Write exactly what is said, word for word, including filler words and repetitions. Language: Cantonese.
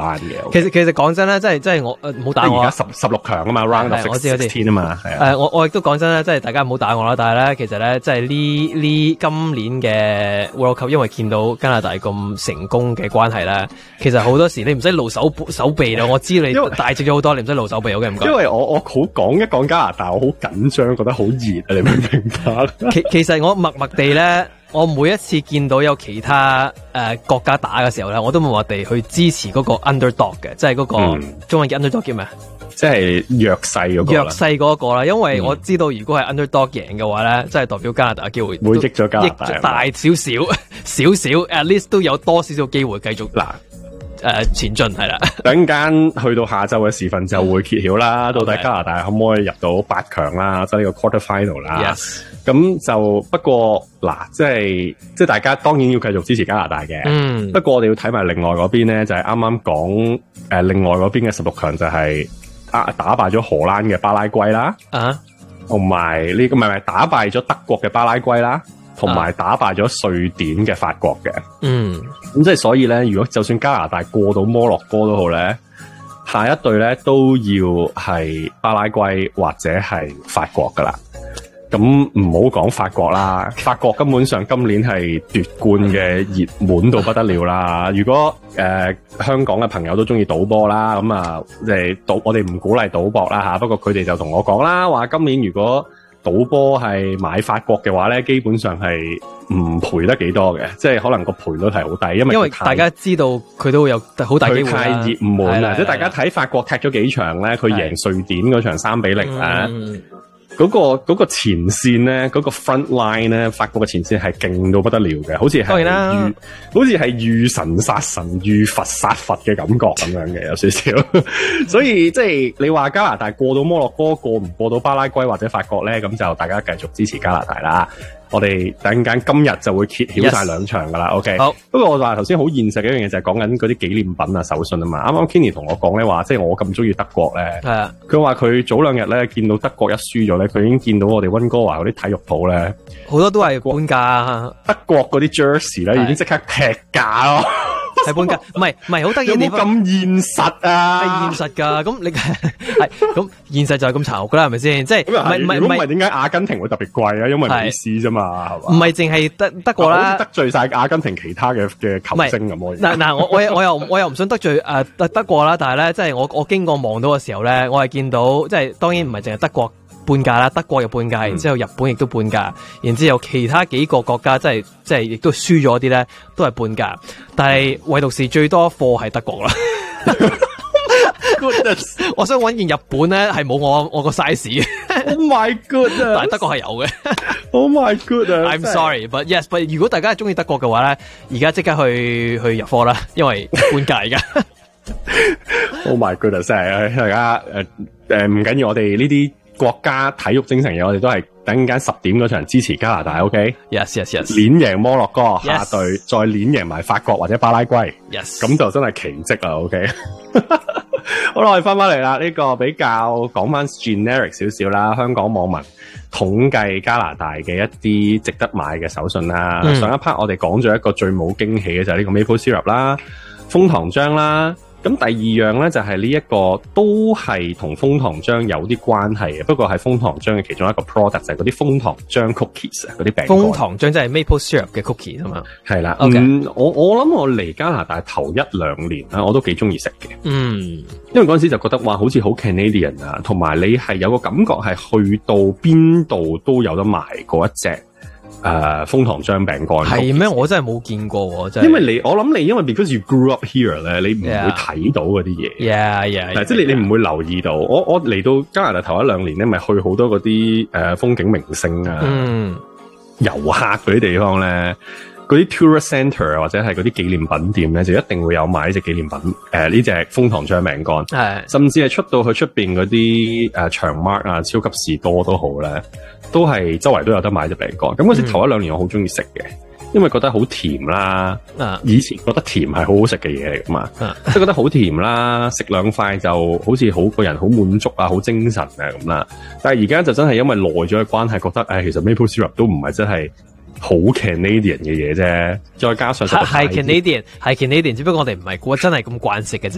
蘭嘅。 其實其實講真咧，即係即係我唔好打我。 而家十十六強啊嘛 ，round of sixteen 啊嘛，係啊。 誒，我我亦都講真咧，即係大家唔好打我啦。但係咧，其實咧，即係呢呢今年嘅 World Cup，因為見到加拿大咁成功嘅關係咧，其實好多時你唔使露手手臂啦。我知你大隻咗好多，你唔使露手臂，好嘅唔該。 因為我我好講一講加拿大，我好緊張，覺得好熱啊！你明唔明白？ 其其實我默默地咧。我每一次見到有其他誒、呃、國家打嘅時候咧，我都默默地去支持嗰個 underdog 嘅，即係嗰個、嗯、中文嘅 underdog 叫咩？ 即係弱勢嗰個。 弱勢嗰個啦，因為我知道如果係 underdog 贏嘅話咧，即係代表加拿大嘅機會會益咗加拿大， 益大少少少少 ，at least 都有多少少機會繼續嗱。誒、呃，前進係啦， 等間去到下晝嘅時分就會揭曉啦，到底加拿大可唔可以入到八強啦，即係呢個 quarter final 啦。 Yes， 咁就不過嗱，即係即係大家當然要繼續支持加拿大嘅。嗯，不過我哋要睇埋另外嗰邊咧，就係啱啱講誒，另外嗰邊嘅十六強就係啊打敗咗荷蘭嘅巴拉圭啦，啊，同埋呢個唔係唔係打敗咗德國嘅巴拉圭啦。同埋打敗咗瑞典嘅法國嘅，嗯，咁即係所以咧，如果就算加拿大過到摩洛哥都好咧，下一隊咧都要係巴拉圭或者係法國噶啦。咁唔好講法國啦，法國根本上今年係奪冠嘅熱門到不得了啦。如果誒、呃、香港嘅朋友都中意賭波啦，咁啊即係賭，我哋唔鼓勵賭博啦吓。不過佢哋就同我講啦，話今年如果賭波係買法國嘅話咧，基本上係唔賠得幾多嘅，即係可能個賠率係好低，因為因為大家知道佢都會有好大機會啦。 佢太熱門啦，即係大家睇法國踢咗幾場咧，佢贏瑞典嗰場三比零啊。嗰、那個嗰、那個前線咧，嗰、那個 front line 咧，法國嘅前線係勁到不得了嘅，好似係遇，好似係遇神殺神、遇佛殺佛嘅感覺咁樣嘅，有少少。所以即係你話加拿大過到摩洛哥，過唔過到巴拉圭或者法國咧，咁就大家繼續支持加拿大啦。我哋等間今日就會揭曉晒兩場噶啦 ，OK。好，不過我話頭先好現實嘅一樣嘢就係講緊嗰啲紀念品啊、手信啊嘛。啱啱 Kenny 同我講咧話，即係我咁中意德國咧，係啊。佢話佢早兩日咧見到德國一輸咗咧，佢已經見到我哋溫哥華嗰啲體育鋪咧，好多都係半價。德國嗰啲 jersey 咧已經即刻劈價咯。係半價，唔係唔係好得意嘅地方。有冇咁現實啊？係現實噶，咁你係咁現實就係咁殘酷噶啦，係咪先？即係唔係唔係唔係點解阿根廷會特別貴啊？因為美斯啫嘛，係嘛？唔係淨係德德國啦，好似得罪晒阿根廷其他嘅嘅球星咁。嗱嗱，我我我又我又唔想得罪誒德德國啦，但係咧，即係我我經過望到嘅時候咧，我係見到即係當然唔係淨係德國半價啦，德國又半價，然之後日本亦都半價，然之後其他幾個國家即係即係亦都輸咗啲咧，都係半價，但係唯獨是最多貨係德國啦。Goodness， 我想揾件日本咧係冇我我個 size。Oh my goodness， 但係德國係有嘅。Oh my goodness，I'm sorry，but yes，but 如果大家係中意德國嘅話咧，而家即刻去去入貨啦，因為半價而家。Oh my goodness， 真係大家誒誒唔緊要，我哋呢啲國家體育精神嘢，我哋都係等間十點嗰場支持加拿大 ，OK？Yes yes yes， 連贏摩洛哥下隊，yes，再連贏埋法國或者巴拉圭，Yes， 咁就真係奇蹟啦 ，OK？ 好啦，我哋翻翻嚟啦，呢、這個比較講翻 generic 少少啦，香港網民統計加拿大嘅一啲值得買嘅手信啦。嗯、上一 part 我哋講咗一個最冇驚喜嘅就係呢個 maple syrup 啦，楓糖漿啦。咁第二樣咧就係呢一個都係同楓糖漿有啲關係嘅，不過係楓糖漿嘅其中一個 product 就係嗰啲楓糖漿 cookies 啊，嗰啲餅乾。楓糖漿即係 maple syrup 嘅 cookies 啊嘛。係啦，嗯，okay. 我我諗我嚟加拿大頭一兩年啦，我都幾中意食嘅。嗯，因為嗰陣時就覺得哇，好似好 Canadian 啊，同埋你係有個感覺係去到邊度都有得賣嗰一隻。誒、呃，楓糖漿餅乾係咩？我真係冇見過，真係。因為你，我諗你，因為 because you grew up here 咧，你唔會睇到嗰啲嘢。Yeah, yeah, yeah. 即係你，你唔會留意到。我我嚟到加拿大頭一兩年咧，咪去好多嗰啲誒風景名勝啊，嗯，遊客嗰啲地方咧，嗰啲 tourist centre 或者係嗰啲紀念品店咧，就一定會有買呢隻紀念品。誒，呢隻楓糖漿餅乾，係，甚至係出到去出邊嗰啲誒長 mark 啊、超級士多都好咧。都係周圍都有得買隻餅乾，咁嗰時頭一兩年我好中意食嘅，因為覺得好甜啦。啊、以前覺得甜係好好食嘅嘢嚟噶嘛，即、啊、係覺得好甜啦，食兩塊就好似好個人好滿足啊，好精神啊咁啦。但係而家就真係因為耐咗嘅關係，覺得誒、哎，其實 maple syrup 都唔係真係好 Canadian 嘅嘢啫，再加上係 Canadian 係 Canadian， 只不過我哋唔係估真係咁慣食嘅啫。